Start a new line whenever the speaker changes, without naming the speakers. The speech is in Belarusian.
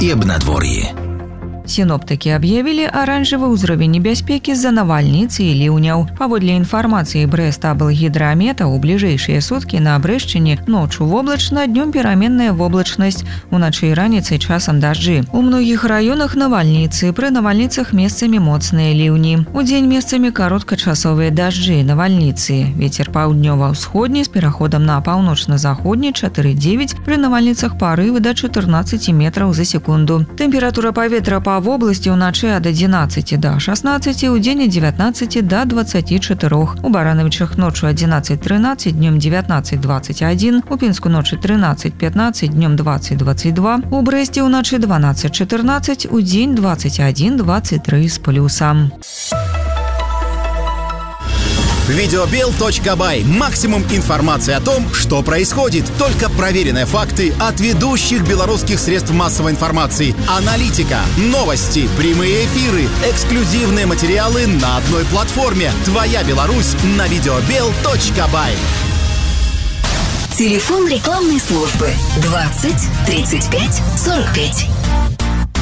і аб надвор'і.
Сіноптыкі аб'явілі аранжавы ўзровень небяспекі з-за навальніцы і ліўняў. Паводле інфармацыі Брэст-Аблгідрамета, у бліжэйшыя суткі на Брэшчыне ноччу воблачна, днём пераменная воблачнасць, уначы і раніцай часам дажджы. У многіх раёнах навальніцы, пры навальніцах месцамі моцныя ліўні. Удзень месцамі кароткачасовыя дажджы, навальніцы. Вецер паўднёва-ўсходні з пераходам на паўночна-заходні 4,9, пры навальніцах парывы да 14 метраў за секунду. Тэмпература паветра па вобласці ўначы ад 11 да 16, удзень ад 19 да 24. У Баранавічах ноччу 11-13, днём 19-21, у Пінску ночы 13-15, днём 20-22, у Брэсце ўначы 12-14, удзень 21-23 з плюсам.
Videobil.by. Максимум информации о том, что происходит. Только проверенные факты от ведущих белорусских средств массовой информации. Аналитика, новости, прямые эфиры, эксклюзивные материалы на одной платформе. Твоя Беларусь на Videobil.by.
Телефон рекламной службы 20 35 45.